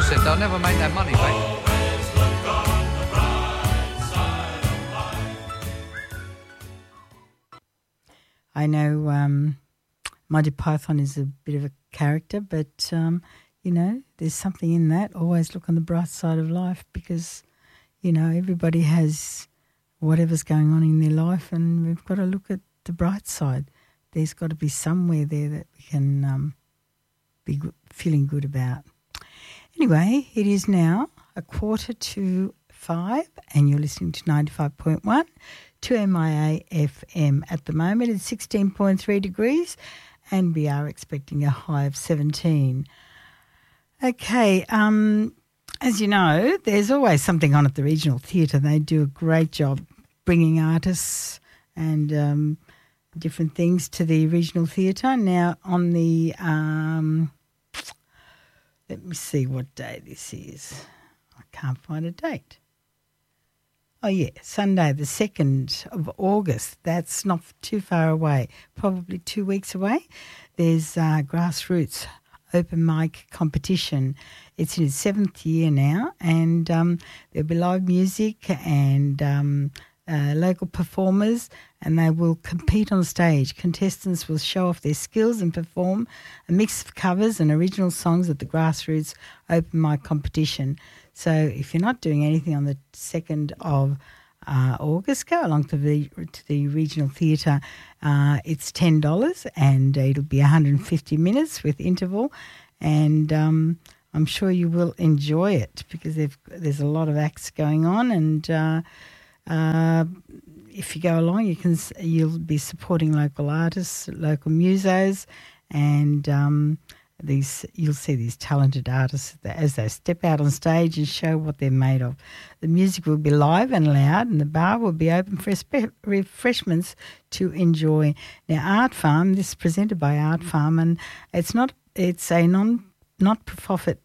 said they'll never make that money back. I know Monty Python is a bit of a character, but, you know, there's something in that. Always look on the bright side of life because, you know, everybody has whatever's going on in their life and we've got to look at the bright side. There's got to be somewhere there that we can be feeling good about. Anyway, it is now 4:45 and you're listening to 95.1 to MIA FM. At the moment it's 16.3 degrees and we are expecting a high of 17. Okay, as you know, there's always something on at the Regional Theatre. They do a great job bringing artists and different things to the Regional Theatre. Now on the, let me see what day this is. I can't find a date. Oh, yeah, Sunday the 2nd of August. That's not too far away, probably 2 weeks away. There's Grassroots Open Mic Competition. It's in its 7th year now and there'll be live music and local performers and they will compete on stage. Contestants will show off their skills and perform a mix of covers and original songs at the Grassroots Open Mic Competition. So if you're not doing anything on the 2nd of August, go along to the Regional Theatre. It's $10 and it'll be 150 minutes with interval and I'm sure you will enjoy it because there's a lot of acts going on and if you go along you'll be supporting local artists, local musos and you'll see these talented artists as they step out on stage and show what they're made of. The music will be live and loud and the bar will be open for refreshments to enjoy. Now Art Farm, this is presented by Art Farm and it's a not-for-profit,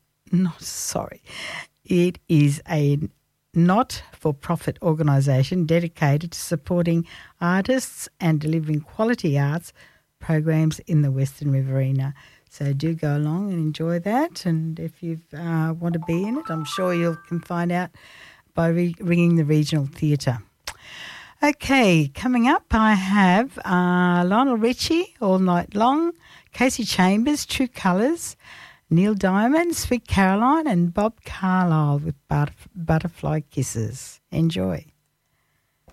it is a not-for-profit organisation dedicated to supporting artists and delivering quality arts programs in the Western Riverina. So do go along and enjoy that. And if you want to be in it, I'm sure you can find out by ringing the Regional Theatre. Okay, coming up I have Lionel Richie, All Night Long, Casey Chambers, True Colours, Neil Diamond, Sweet Caroline and Bob Carlyle with Butterfly Kisses. Enjoy.